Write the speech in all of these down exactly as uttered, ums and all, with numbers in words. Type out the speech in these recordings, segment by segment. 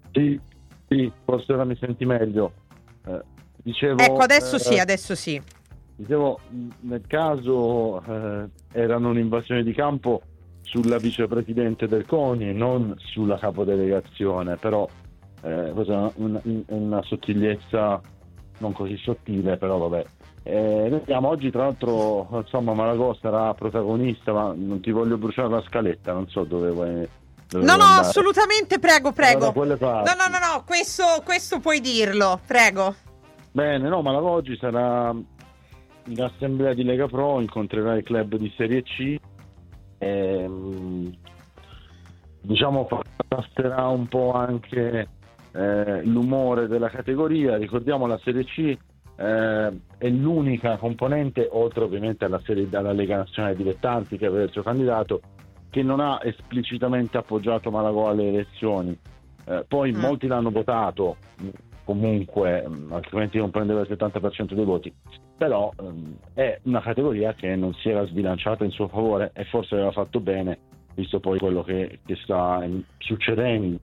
Sì, sì, forse ora mi senti meglio. Eh, dicevo, Ecco, adesso eh, sì, adesso sì. Dicevo, nel caso eh, erano un'invasione di campo sulla vicepresidente del CONI e non sulla capodelegazione, però eh, questa è una, una sottigliezza non così sottile, però vabbè. Eh, vediamo, oggi tra l'altro, insomma, Malagò sarà protagonista, ma non ti voglio bruciare la scaletta, non so dove vuoi, dove No, vuoi no, andare. assolutamente, prego, Allora, prego. da quelle No, no, parti. no, no, questo, questo puoi dirlo, prego. Bene, no, Malagò oggi sarà in assemblea di Lega Pro, incontrerà il club di Serie C e, diciamo, passerà un po' anche eh, l'umore della categoria. Ricordiamo, la Serie C eh, è l'unica componente, oltre ovviamente alla, serie, alla Lega Nazionale Dilettanti, che aveva il suo candidato, che non ha esplicitamente appoggiato Malagò alle elezioni. Eh, poi Mm. molti l'hanno votato comunque, altrimenti non prendeva il settanta per cento dei voti, però ehm, è una categoria che non si era sbilanciata in suo favore e forse aveva fatto bene, visto poi quello che, che sta eh, succedendo.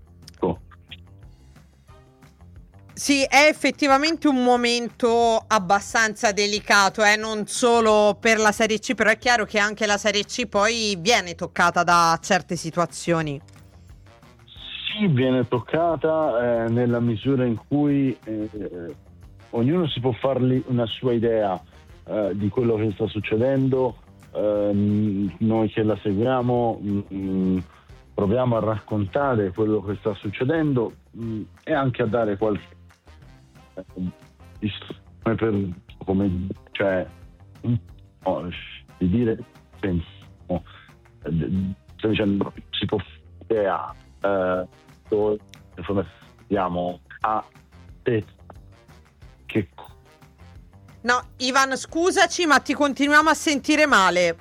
Sì, è effettivamente un momento abbastanza delicato, eh? Non solo per la Serie C, però è chiaro che anche la Serie C poi viene toccata da certe situazioni. Sì, viene toccata eh, nella misura in cui eh, ognuno si può farli una sua idea eh, di quello che sta succedendo. Eh, noi che la seguiamo mh, proviamo a raccontare quello che sta succedendo mh, e anche a dare qualche eh, per, come, cioè, no, di dire penso, eh, sto dicendo, si può fare a eh, diamo a te che No, Ivan, scusaci, ma ti continuiamo a sentire male.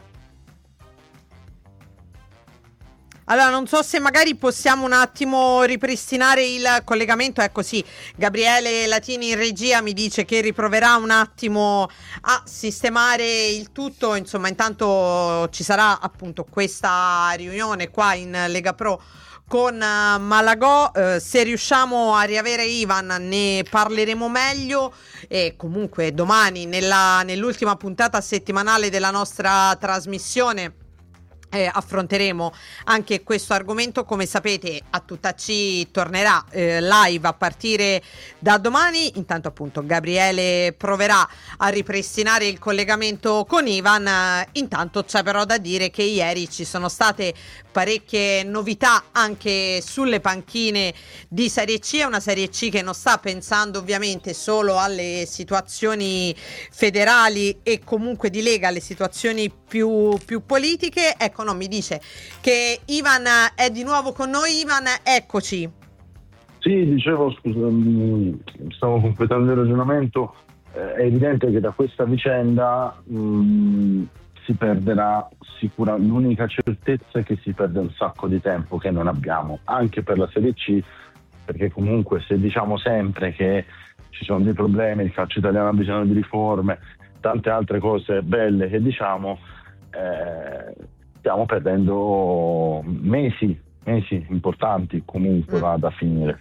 Allora, non so se magari possiamo un attimo ripristinare il collegamento. Ecco, sì, Gabriele Latini in regia mi dice che riproverà un attimo a sistemare il tutto. Insomma, intanto ci sarà appunto questa riunione qua in Lega Pro con uh, Malagò. Uh, se riusciamo a riavere Ivan ne parleremo meglio, e comunque domani nella, nell'ultima puntata settimanale della nostra trasmissione Eh, affronteremo anche questo argomento. Come sapete, A Tutta C tornerà eh, live a partire da domani. Intanto appunto Gabriele proverà a ripristinare il collegamento con Ivan. Eh, intanto c'è però da dire che ieri ci sono state parecchie novità anche sulle panchine di Serie C. È una Serie C che non sta pensando ovviamente solo alle situazioni federali e comunque di Lega, alle situazioni più, più politiche. Ecco, no, mi dice che Ivan è di nuovo con noi. Ivan, eccoci. Sì, dicevo, scusa, stavo completando il ragionamento. Eh, è evidente che da questa vicenda mh, si perderà sicuramente. L'unica certezza è che si perde un sacco di tempo che non abbiamo, anche per la Serie C, perché comunque se diciamo sempre che ci sono dei problemi, il calcio italiano ha bisogno di riforme, tante altre cose belle che diciamo, eh, stiamo perdendo mesi, mesi importanti comunque mm. da finire.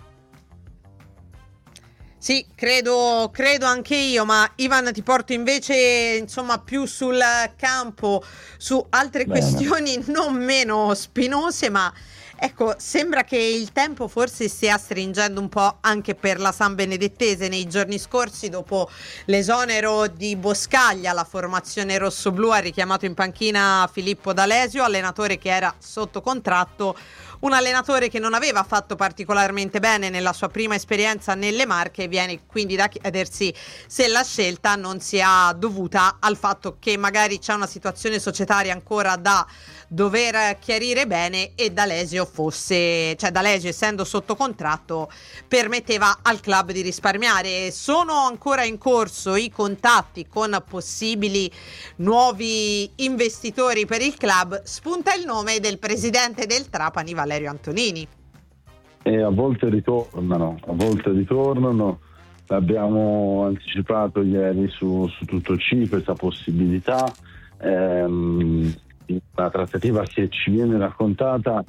Sì, credo, credo anche io, ma Ivan ti porto invece insomma più sul campo, su altre Bene. questioni non meno spinose, ma ecco, sembra che il tempo forse stia stringendo un po' anche per la San Benedettese. Nei giorni scorsi, dopo l'esonero di Boscaglia, la formazione rossoblù ha richiamato in panchina Filippo D'Alesio, allenatore che era sotto contratto, un allenatore che non aveva fatto particolarmente bene nella sua prima esperienza nelle Marche. Viene quindi da chiedersi se la scelta non sia dovuta al fatto che magari c'è una situazione societaria ancora da dover chiarire bene, e D'Alesio fosse, cioè D'Alesio essendo sotto contratto permetteva al club di risparmiare. Sono ancora in corso i contatti con possibili nuovi investitori per il club. Spunta il nome del presidente del Trapani, Valerio Antonini. E a volte ritornano, a volte ritornano. L'abbiamo anticipato ieri su, su Tutto C questa possibilità. Ehm, una trattativa che ci viene raccontata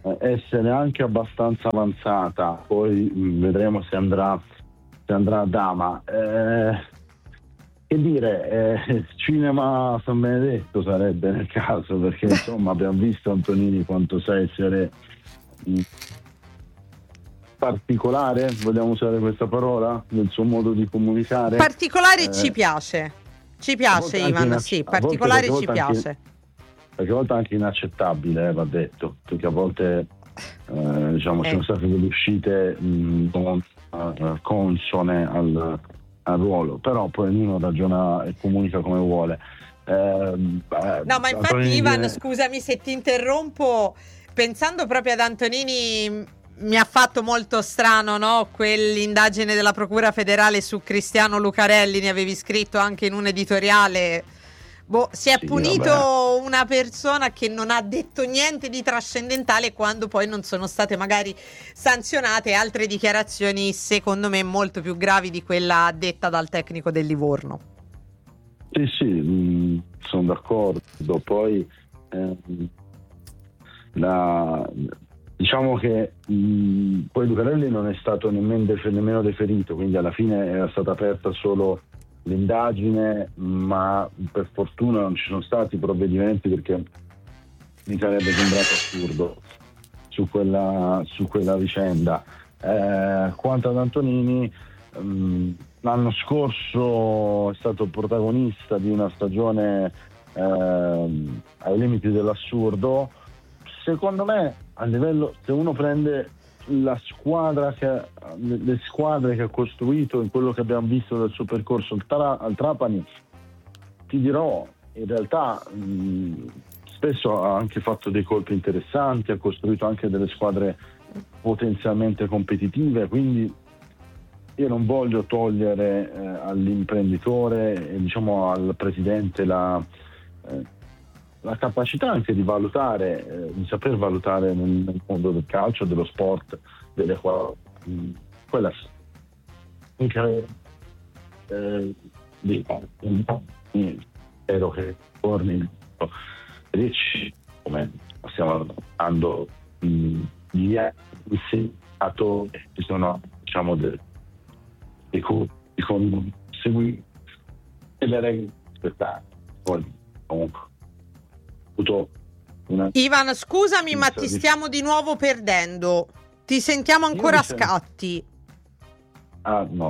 eh, essere anche abbastanza avanzata, poi mh, vedremo se andrà, se andrà a dama. Eh, che dire, eh, cinema San Benedetto sarebbe nel caso, perché insomma abbiamo visto Antonini quanto sa essere mh, particolare, vogliamo usare questa parola, nel suo modo di comunicare. Particolare eh, ci piace, ci piace Ivan, inac- sì, a volte- particolare qualche ci volta anche- piace. Qualche volta anche inaccettabile, eh, va detto, perché a volte eh, diciamo Eh. ci sono state delle uscite mh, non eh, consone al, al ruolo, però poi ognuno ragiona e comunica come vuole. Eh, beh, No, ma infatti Antonini Ivan, viene- scusami se ti interrompo, pensando proprio ad Antonini mi ha fatto molto strano, no? Quell'indagine della Procura federale su Cristiano Lucarelli, ne avevi scritto anche in un editoriale. Boh, si è Sì, punito vabbè. una persona che non ha detto niente di trascendentale quando poi non sono state magari sanzionate altre dichiarazioni, secondo me, molto più gravi di quella detta dal tecnico del Livorno. Sì, sì, mh, sono d'accordo. Poi ehm, la, diciamo che mh, poi Lucarelli non è stato nemmeno, def- nemmeno deferito, quindi alla fine era stata aperta solo l'indagine, ma per fortuna non ci sono stati provvedimenti, perché mi sarebbe sembrato assurdo su quella, su quella vicenda. Eh, quanto ad Antonini, mh, l'anno scorso è stato protagonista di una stagione ehm, ai limiti dell'assurdo. Secondo me, a livello, se uno prende la squadra che, le, le squadre che ha costruito in quello che abbiamo visto del suo percorso al, Tra, al Trapani, ti dirò, in realtà mh, spesso ha anche fatto dei colpi interessanti, ha costruito anche delle squadre potenzialmente competitive, quindi io non voglio togliere eh, all'imprenditore e diciamo al presidente la, eh, la capacità anche di valutare, eh, di saper valutare nel, nel mondo del calcio, dello sport, delle mh, quella anche eh, di, eh, spero che torni ricci come stiamo andando di stato, ci sono diciamo dei di con seguire le regole spettate. Poi comunque avuto una... Ivan, scusami, ma ti stiamo di nuovo perdendo. Ti sentiamo ancora a scatti. Ah no,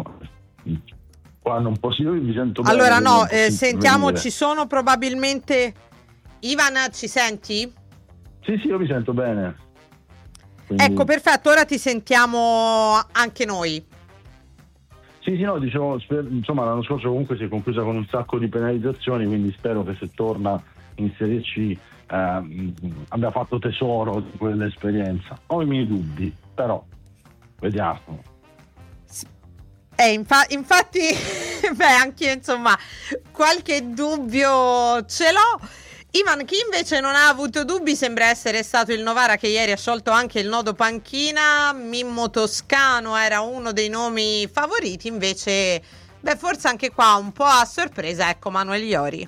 qua non posso, io vi sento bene. Allora no, non eh, posso sentiamo, intervenire. ci sono probabilmente... Ivan, ci senti? Sì, sì, io vi sento bene. Quindi... Ecco, perfetto, ora ti sentiamo anche noi. Sì, sì, no, dicevo, sper- insomma l'anno scorso comunque si è conclusa con un sacco di penalizzazioni, quindi spero che se torna in Serie C eh, abbia fatto tesoro di quell'esperienza. Ho i miei dubbi, però vediamo. Eh, infa- infatti, beh, anche io, insomma, qualche dubbio ce l'ho. Ivan, chi invece non ha avuto dubbi sembra essere stato il Novara, che ieri ha sciolto anche il nodo panchina. Mimmo Toscano era uno dei nomi favoriti, invece, beh, forse anche qua un po' a sorpresa, ecco, Manuel Iori.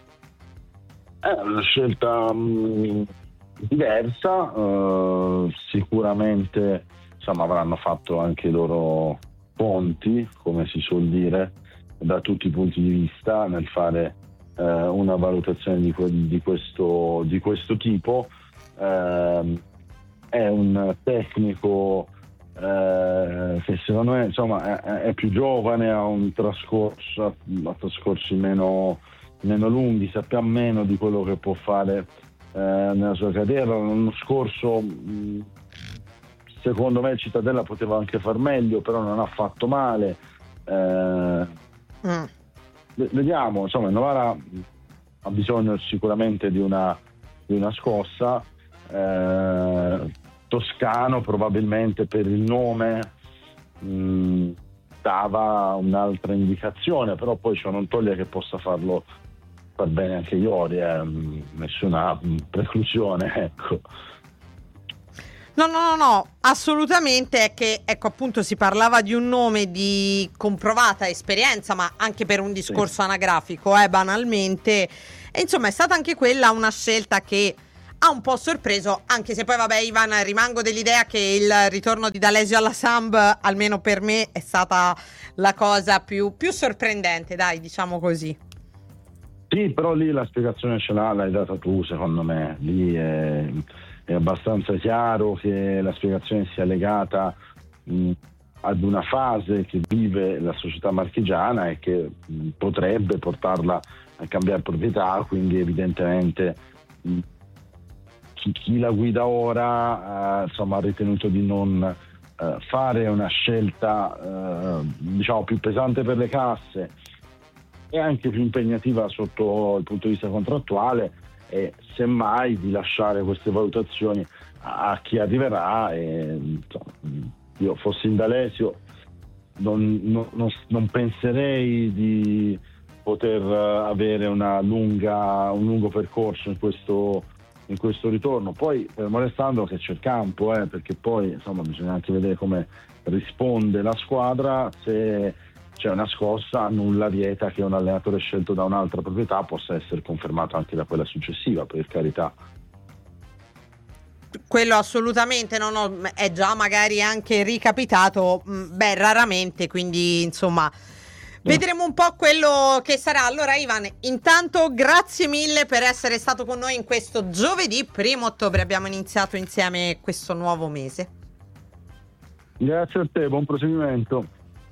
È una scelta mh, diversa, eh, sicuramente insomma avranno fatto anche i loro conti, come si suol dire, da tutti i punti di vista nel fare eh, una valutazione di, que- di, questo, di questo tipo. Eh, è un tecnico eh, che secondo me insomma è, è più giovane, ha un trascorso, ha trascorsi meno meno lunghi, sappiamo meno di quello che può fare eh, nella sua carriera. L'anno scorso mh, secondo me Cittadella poteva anche far meglio, però non ha fatto male. eh, Mm. Vediamo, insomma il Novara ha bisogno sicuramente di una, di una scossa. eh, Toscano probabilmente per il nome mh, dava un'altra indicazione, però poi ciò non toglie che possa farlo far bene anche Iori, eh, nessuna preclusione, ecco. No, no, no, no, assolutamente. È che, ecco, appunto, si parlava di un nome di comprovata esperienza, ma anche per un discorso Sì. anagrafico, eh, banalmente. E insomma, è stata anche quella una scelta che ha un po' sorpreso, anche se poi vabbè Ivan, rimango dell'idea che il ritorno di D'Alessio alla Samp, almeno per me, è stata la cosa più, più sorprendente, dai, diciamo così. Sì, però lì la spiegazione ce l'ha, l'hai data tu, secondo me. Lì è, è abbastanza chiaro che la spiegazione sia legata mh, ad una fase che vive la società marchigiana e che mh, potrebbe portarla a cambiare proprietà, quindi evidentemente mh, chi, chi la guida ora uh, insomma, ha ritenuto di non uh, fare una scelta uh, diciamo più pesante per le casse e anche più impegnativa sotto il punto di vista contrattuale, e semmai di lasciare queste valutazioni a, a chi arriverà. E, insomma, io fossi in D'Alessio non, non, non, non penserei di poter avere una lunga, un lungo percorso in questo, in questo ritorno. Poi fermo restando che c'è il campo, eh, perché poi insomma bisogna anche vedere come risponde la squadra. Se c'è una scossa, nulla vieta che un allenatore scelto da un'altra proprietà possa essere confermato anche da quella successiva, per carità. Quello assolutamente, no, no, è già magari anche ricapitato, beh, raramente, quindi insomma vedremo un po' quello che sarà. Allora Ivan, intanto grazie mille per essere stato con noi in questo giovedì primo ottobre, abbiamo iniziato insieme questo nuovo mese. Grazie a te, buon proseguimento.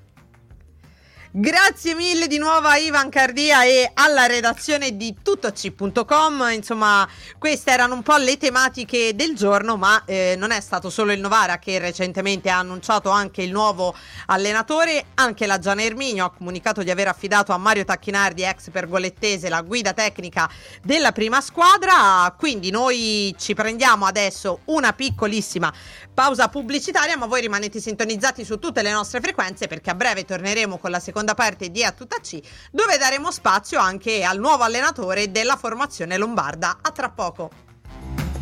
Grazie mille di nuovo a Ivan Cardia e alla redazione di tuttoc punto com. Insomma, queste erano un po' le tematiche del giorno, ma eh, non è stato solo il Novara che recentemente ha annunciato anche il nuovo allenatore. Anche la Gian Erminio ha comunicato di aver affidato a Mario Tacchinardi, ex pergolettese, la guida tecnica della prima squadra. Quindi noi ci prendiamo adesso una piccolissima pausa pubblicitaria, ma voi rimanete sintonizzati su tutte le nostre frequenze, perché a breve torneremo con la seconda parte di A Tutta C, dove daremo spazio anche al nuovo allenatore della formazione lombarda. A tra poco.